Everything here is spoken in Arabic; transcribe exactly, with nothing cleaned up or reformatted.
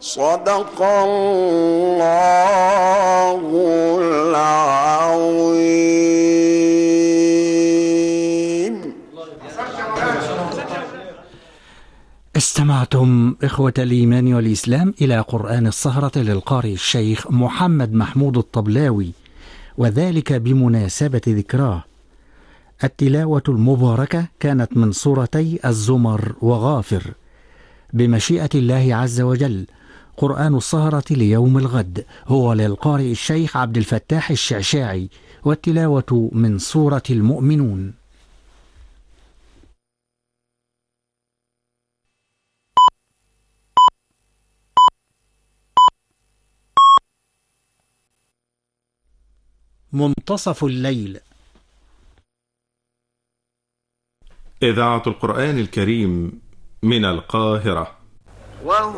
صدق الله العظيم. استمعتم إخوة الإيمان والإسلام إلى قرآن السهرة للقارئ الشيخ محمد محمود الطبلاوي، وذلك بمناسبة ذكراه. التلاوة المباركة كانت من سورتي الزمر وغافر. بمشيئة الله عز وجل قرآن السهرة ليوم الغد هو للقارئ الشيخ عبد الفتاح الشعشاعي، والتلاوة من سورة المؤمنون. منتصف الليل. إذاعة القرآن الكريم من القاهرة.